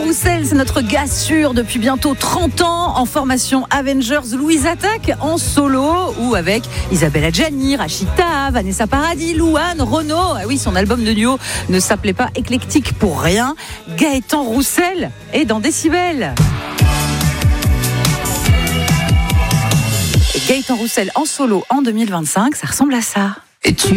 Roussel, c'est notre gars sûr depuis bientôt 30 ans en formation Avengers. Louise attaque en solo ou avec Isabelle Adjani, Rachita, Vanessa Paradis, Louane, Renaud. Ah oui, son album de duo ne s'appelait pas Éclectique pour rien. Gaëtan Roussel est dans Décibel. Et Gaëtan Roussel en solo en 2025, ça ressemble à ça. Et tu